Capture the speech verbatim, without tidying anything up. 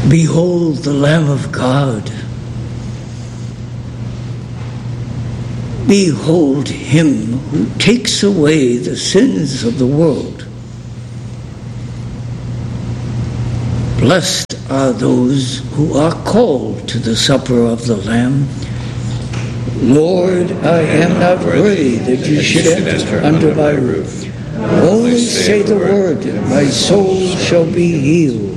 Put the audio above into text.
Behold the Lamb of God. Behold him who takes away the sins of the world. Blessed are those who are called to the supper of the Lamb. Lord, I am not worthy that you should enter under my roof. Only say the word, and my soul shall be healed.